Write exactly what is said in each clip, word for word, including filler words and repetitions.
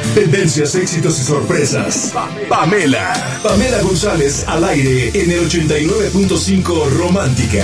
Tendencias, éxitos y sorpresas. Pamela. Pamela González al aire en el ochenta y nueve punto cinco Romántica.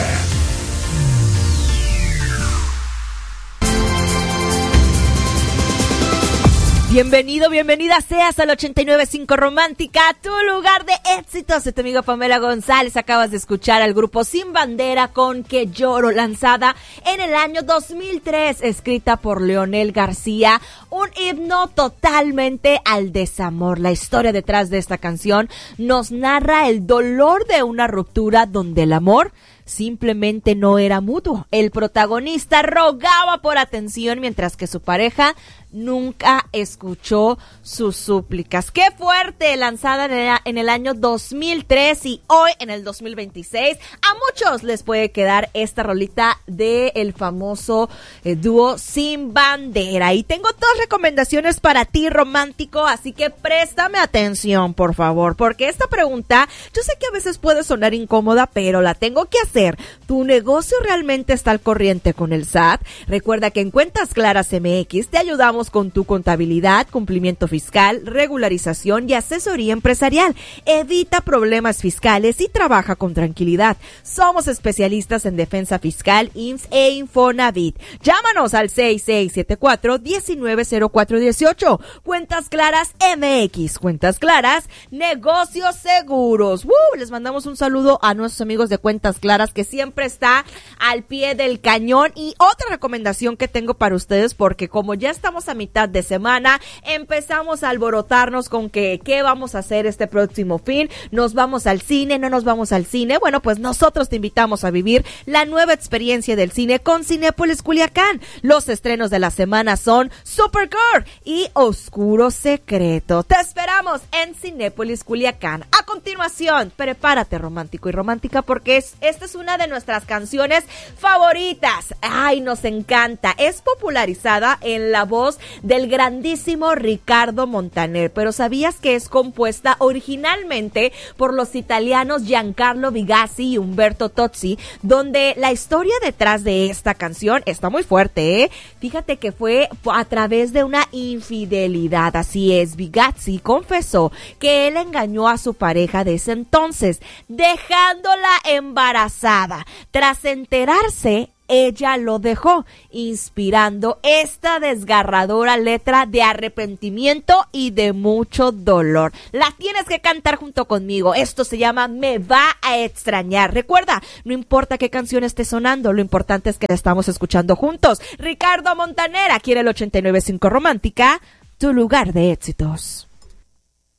Bienvenido, bienvenida seas al ochenta y nueve punto cinco Romántica, tu lugar de éxitos. Soy tu amiga Pamela González. Acabas de escuchar al grupo Sin Bandera con Que Lloro, lanzada en el año dos mil tres, escrita por Leonel García. Un himno totalmente al desamor. La historia detrás de esta canción nos narra el dolor de una ruptura donde el amor simplemente no era mutuo. El protagonista rogaba por atención mientras que su pareja nunca escuchó sus súplicas. ¡Qué fuerte! Lanzada en el año dos mil tres y hoy en el dos mil veintiséis a muchos les puede quedar esta rolita de el famoso eh, dúo Sin Bandera. Y tengo dos recomendaciones para ti, romántico, así que préstame atención, por favor, porque esta pregunta yo sé que a veces puede sonar incómoda, pero la tengo que hacer. ¿Tu negocio realmente está al corriente con el S A T? Recuerda que en Cuentas Claras M X te ayudamos con tu contabilidad, cumplimiento fiscal, regularización y asesoría empresarial. Evita problemas fiscales y trabaja con tranquilidad. Somos especialistas en defensa fiscal, I M S S e Infonavit. Llámanos al seis seis siete cuatro, uno nueve cero cuatro uno ocho. Cuentas Claras M X. Cuentas Claras, negocios seguros. ¡Uh! Les mandamos un saludo a nuestros amigos de Cuentas Claras, que siempre está al pie del cañón. Y otra recomendación que tengo para ustedes, porque como ya estamos a mitad de semana, empezamos a alborotarnos con que qué vamos a hacer este próximo fin. Nos vamos al cine, no nos vamos al cine. Bueno, pues nosotros te invitamos a vivir la nueva experiencia del cine con Cinépolis Culiacán. Los estrenos de la semana son Supergirl y Oscuro Secreto. Te esperamos en Cinépolis Culiacán. A continuación, prepárate, romántico y romántica, porque es, esta es una de nuestras canciones favoritas. Ay, nos encanta. Es popularizada en la voz del grandísimo Ricardo Montaner, pero ¿sabías que es compuesta originalmente por los italianos Giancarlo Bigazzi y Umberto Tozzi, donde la historia detrás de esta canción está muy fuerte, ¿eh? Fíjate que fue a través de una infidelidad. Así es, Bigazzi confesó que él engañó a su pareja de ese entonces, dejándola embarazada. Tras enterarse, ella lo dejó, inspirando esta desgarradora letra de arrepentimiento y de mucho dolor. La tienes que cantar junto conmigo. Esto se llama Me va a extrañar. Recuerda, no importa qué canción esté sonando, lo importante es que la estamos escuchando juntos. Ricardo Montaner, aquí en el ochenta y nueve punto cinco Romántica, tu lugar de éxitos.